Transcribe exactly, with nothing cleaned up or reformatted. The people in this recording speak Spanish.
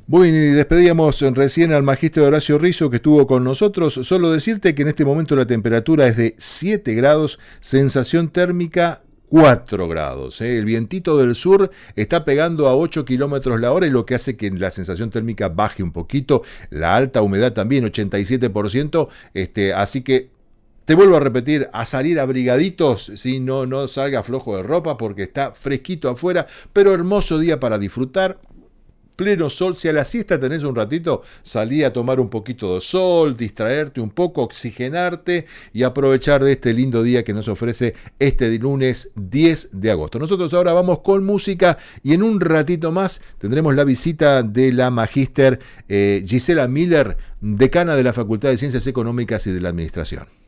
Muy bien, y despedíamos recién al magíster Horacio Rizzo que estuvo con nosotros. Solo decirte que en este momento la temperatura es de siete grados, sensación térmica cuatro grados. ¿eh? El vientito del sur está pegando a ocho kilómetros la hora y lo que hace que la sensación térmica baje un poquito. La alta humedad también, ochenta y siete por ciento. Este, así que te vuelvo a repetir, a salir abrigaditos, ¿sí? no, no salga flojo de ropa porque está fresquito afuera, pero hermoso día para disfrutar. Pleno sol, si a la siesta tenés un ratito, salí a tomar un poquito de sol, distraerte un poco, oxigenarte y aprovechar de este lindo día que nos ofrece este lunes diez de agosto. Nosotros ahora vamos con música y en un ratito más tendremos la visita de la magíster eh, Gisela Miller, decana de la Facultad de Ciencias Económicas y de la Administración.